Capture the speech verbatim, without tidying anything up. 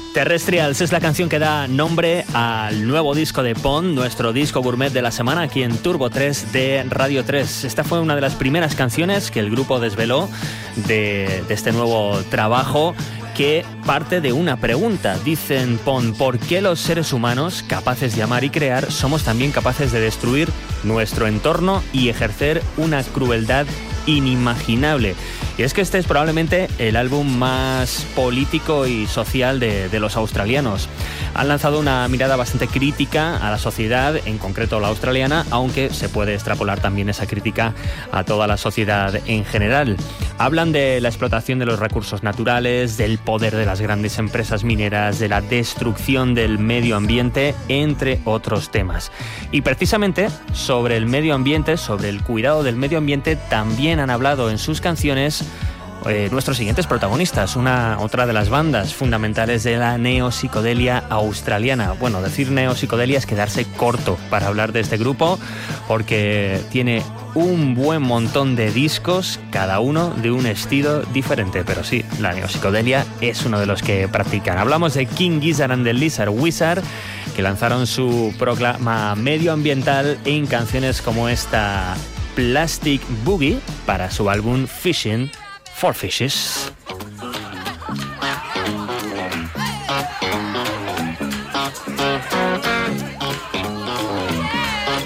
Terrestrials es la canción que da nombre al nuevo disco de Pond, nuestro disco gourmet de la semana aquí en Turbo tres de Radio tres. Esta fue una de las primeras canciones que el grupo desveló de, de este nuevo trabajo, que parte de una pregunta. Dicen Pond: ¿por qué los seres humanos, capaces de amar y crear, somos también capaces de destruir nuestro entorno y ejercer una crueldad inimaginable? Y es que este es probablemente el álbum más político y social de, de los australianos. Han lanzado una mirada bastante crítica a la sociedad, en concreto la australiana, aunque se puede extrapolar también esa crítica a toda la sociedad en general. Hablan de la explotación de los recursos naturales, del poder de las grandes empresas mineras, de la destrucción del medio ambiente, entre otros temas. Y precisamente sobre el medio ambiente, sobre el cuidado del medio ambiente, también han hablado en sus canciones eh, nuestros siguientes protagonistas, una otra de las bandas fundamentales de la neopsicodelia australiana. Bueno, decir neopsicodelia es quedarse corto para hablar de este grupo, porque tiene un buen montón de discos, cada uno de un estilo diferente, pero sí, la neopsicodelia es uno de los que practican. Hablamos de King Gizzard and the Lizard Wizard, que lanzaron su proclama medioambiental en canciones como esta Plastic Boogie para su álbum Fishing for Fishes.